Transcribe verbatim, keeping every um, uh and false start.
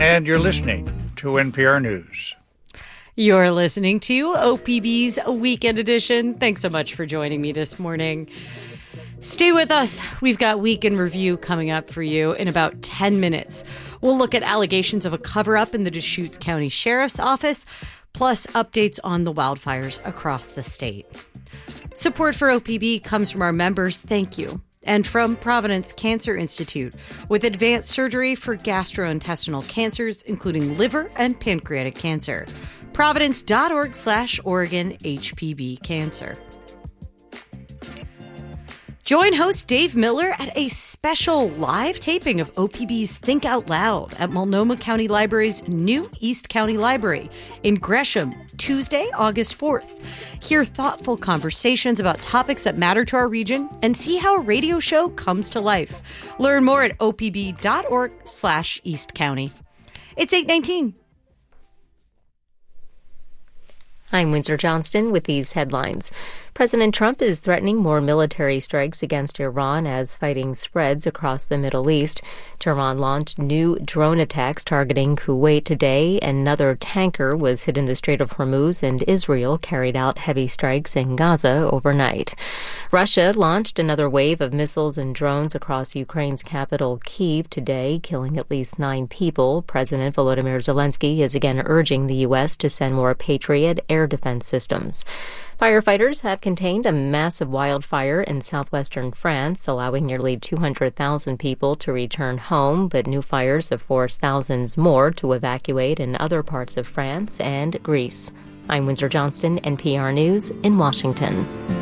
and you're listening to N P R News. You're listening to O P B's Weekend Edition. Thanks so much for joining me this morning. Stay with us. We've got Week in Review coming up for you in about ten minutes. We'll look at allegations of a cover-up in the Deschutes County Sheriff's Office, plus updates on the wildfires across the state. Support for O P B comes from our members. Thank you. And from Providence Cancer Institute, with advanced surgery for gastrointestinal cancers, including liver and pancreatic cancer. Providence.org slash Oregon HPB Cancer. Join host Dave Miller at a special live taping of O P B's Think Out Loud at Multnomah County Library's new East County Library in Gresham, Tuesday, August fourth. Hear thoughtful conversations about topics that matter to our region and see how a radio show comes to life. Learn more at opb.org slash East County. It's eight nineteen. I'm Windsor Johnston with these headlines. President Trump is threatening more military strikes against Iran as fighting spreads across the Middle East. Tehran launched new drone attacks targeting Kuwait today. Another tanker was hit in the Strait of Hormuz, and Israel carried out heavy strikes in Gaza overnight. Russia launched another wave of missiles and drones across Ukraine's capital, Kyiv, today, killing at least nine people. President Volodymyr Zelensky is again urging the U S to send more Patriot air defense systems. Firefighters have contained a massive wildfire in southwestern France, allowing nearly two hundred thousand people to return home, but new fires have forced thousands more to evacuate in other parts of France and Greece. I'm Windsor Johnston, N P R News in Washington.